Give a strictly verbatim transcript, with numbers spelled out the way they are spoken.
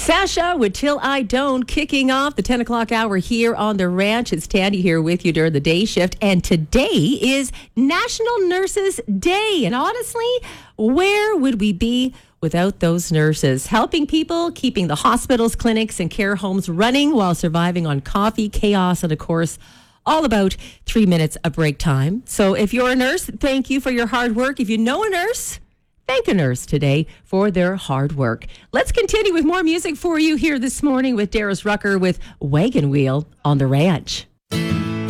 Sasha with Till I Don't, kicking off the ten o'clock hour here on the ranch. It's Tandy here with you during the day shift. And today is National Nurses Day. And honestly, where would we be without those nurses? Helping people, keeping the hospitals, clinics, and care homes running while surviving on coffee, chaos, and of course, all about three minutes of break time. So if you're a nurse, thank you for your hard work. If you know a nurse, thank a nurse today for their hard work. Let's continue with more music for you here this morning with Darius Rucker with Wagon Wheel on the Ranch.